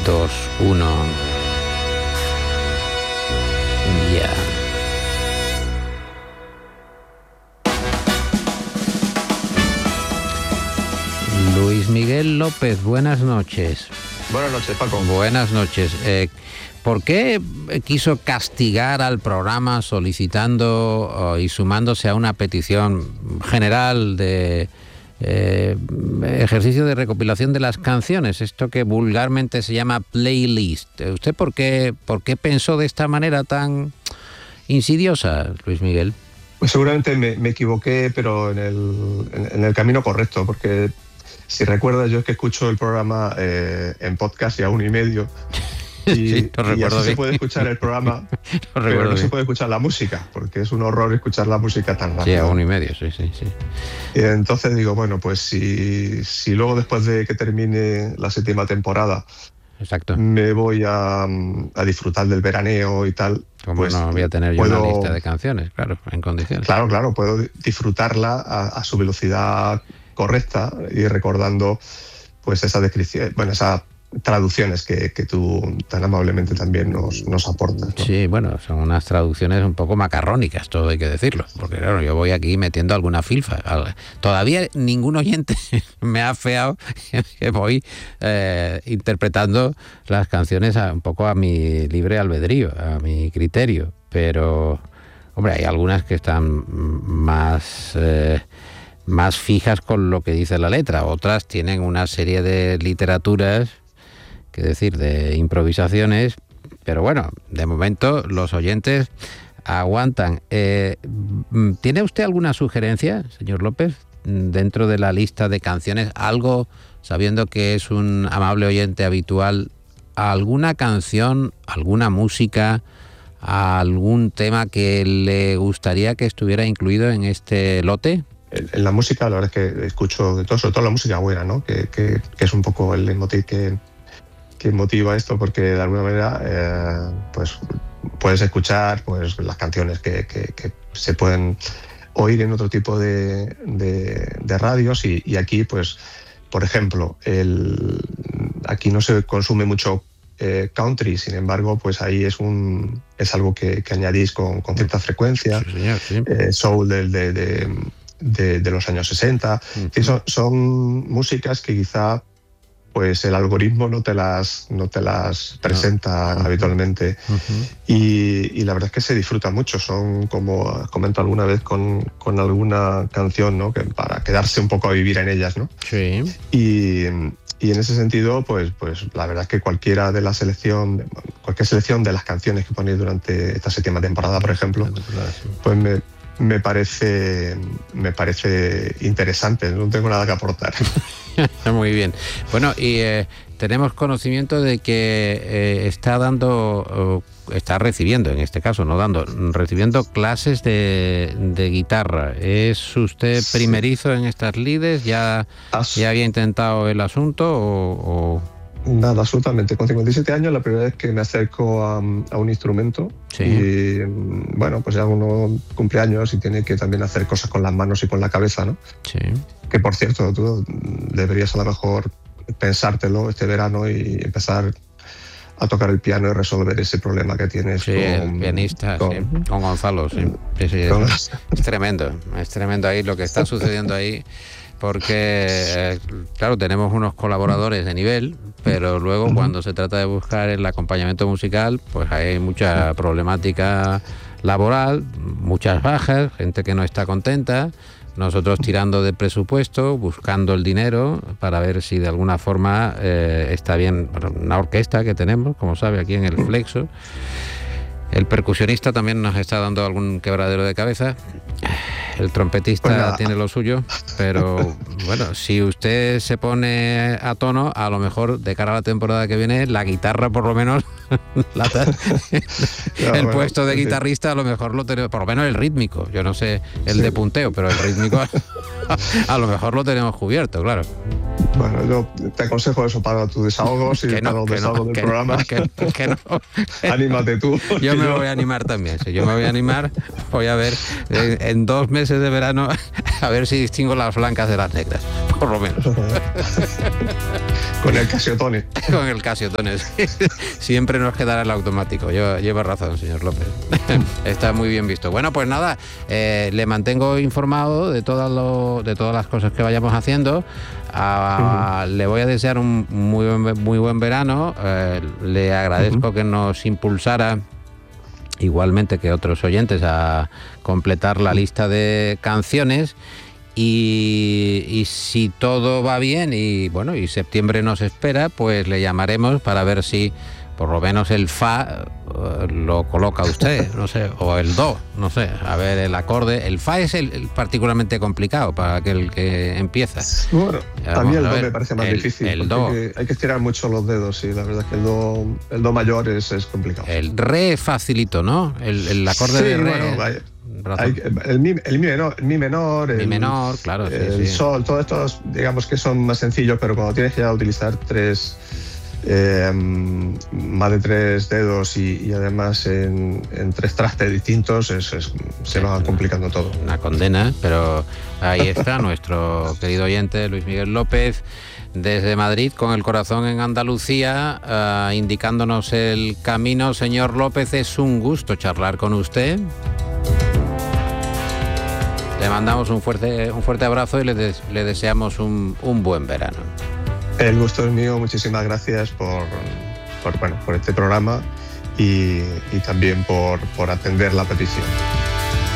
2, 1. Ya. Luis Miguel López, buenas noches. Buenas noches, Paco. Buenas noches. ¿Por qué quiso castigar al programa solicitando y sumándose a una petición general de ejercicio de recopilación de las canciones, esto que vulgarmente se llama playlist? ¿Usted por qué pensó de esta manera tan insidiosa, Luis Miguel? Pues seguramente me equivoqué, pero en el camino correcto, porque si recuerdas, yo es que escucho el programa en podcast y a 1:30. Sí, y así se puede escuchar el programa, pero no se puede escuchar la música, porque es un horror escuchar la música tan rápido. Sí, a 1:30, sí. Y entonces digo, bueno, pues si luego después de que termine la 7ª temporada, exacto, me voy a disfrutar del veraneo y tal, como pues no voy a tener yo una lista de canciones, claro, en condiciones. Claro, puedo disfrutarla a su velocidad correcta y recordando pues esa descripción, bueno, esas traducciones que tú tan amablemente también nos aportas, ¿no? Sí, bueno, son unas traducciones un poco macarrónicas, todo hay que decirlo, porque claro, yo voy aquí metiendo alguna filfa. Todavía ningún oyente me ha afeado que voy interpretando las canciones un poco a mi libre albedrío, a mi criterio, pero hombre, hay algunas que están más fijas con lo que dice la letra, otras tienen una serie de literaturas, que decir, de improvisaciones, pero bueno, de momento los oyentes aguantan. ¿Tiene usted alguna sugerencia, señor López, dentro de la lista de canciones? Algo, sabiendo que es un amable oyente habitual, alguna canción, alguna música, algún tema que le gustaría que estuviera incluido en este lote? En la música, la verdad es que escucho de todo, sobre todo la música buena, ¿no? Que es un poco el leitmotiv que motiva esto, porque de alguna manera pues puedes escuchar pues las canciones que se pueden oír en otro tipo de radios y aquí pues por ejemplo aquí no se consume mucho country, sin embargo pues ahí es algo que añadís con cierta frecuencia. Sí, señor, sí. Soul de los años 60. Uh-huh. Son músicas que quizá pues el algoritmo no te las presenta habitualmente. Uh-huh. Y la verdad es que se disfruta mucho. Son, como comento alguna vez con alguna canción, ¿no? Que para quedarse un poco a vivir en ellas, ¿no? Sí. Y en ese sentido, pues la verdad es que cualquier selección de las canciones que ponéis durante esta 7ª temporada, por ejemplo, pues me parece interesante. No tengo nada que aportar. Muy bien. Bueno, y tenemos conocimiento de que está recibiendo, en este caso, recibiendo clases de guitarra. ¿Es usted primerizo en estas lides? ¿Ya había intentado el asunto o...? Nada, absolutamente. Con 57 años la primera vez que me acerco a un instrumento. Sí. Y bueno, pues ya uno cumple años y tiene que también hacer cosas con las manos y con la cabeza, ¿no? Sí. Que por cierto, tú deberías a lo mejor pensártelo este verano y empezar a tocar el piano y resolver ese problema que tienes el pianista, con Gonzalo, sí. Es tremendo ahí lo que está sucediendo ahí. Porque, claro, tenemos unos colaboradores de nivel, pero luego cuando se trata de buscar el acompañamiento musical, pues hay mucha problemática laboral, muchas bajas, gente que no está contenta, nosotros tirando de presupuesto, buscando el dinero para ver si de alguna forma está bien. Una orquesta que tenemos, como sabe, aquí en el Flexo. El percusionista también nos está dando algún quebradero de cabeza. El trompetista tiene lo suyo, pero bueno, si usted se pone a tono, a lo mejor de cara a la temporada que viene, la guitarra por lo menos, puesto de guitarrista a lo mejor lo tenemos, por lo menos el rítmico, yo no sé el de punteo, pero el rítmico a lo mejor lo tenemos cubierto, claro. Bueno, yo te aconsejo eso para tus desahogos y para los desahogos del programa. Que no. Anímate tú. Yo me voy a animar también. Si yo me voy a animar, voy a ver en 2 meses de verano, a ver si distingo las blancas de las negras, por lo menos. Con el Casiotone. Con el Casiotone, sí. Siempre nos quedará el automático. Lleva razón, señor López. Está muy bien visto. Bueno, pues nada, le mantengo informado de todas las cosas que vayamos haciendo. Le voy a desear un muy buen verano. Le agradezco que nos impulsara, igualmente que otros oyentes, a completar la lista de canciones. Y si todo va bien y septiembre nos espera, pues le llamaremos para ver si por lo menos el fa lo coloca usted, no sé, o el do, no sé, a ver el acorde. El fa es el particularmente complicado para aquel que empieza. Bueno, también el do me parece más difícil. El do. Hay que estirar mucho los dedos, sí, la verdad es que el do mayor es complicado. El re facilito, ¿no? El acorde de re. Bueno, vaya. El mi menor, mi menor, claro, el sol, todos estos, digamos que son más sencillos, pero cuando tienes que ya utilizar más de 3 dedos y además en 3 trastes distintos, se va complicando todo. Una condena, pero ahí está nuestro querido oyente Luis Miguel López, desde Madrid, con el corazón en Andalucía, indicándonos el camino. Señor López, es un gusto charlar con usted. Le mandamos un fuerte abrazo y le deseamos un buen verano. El gusto es mío, muchísimas gracias por este programa y también por atender la petición.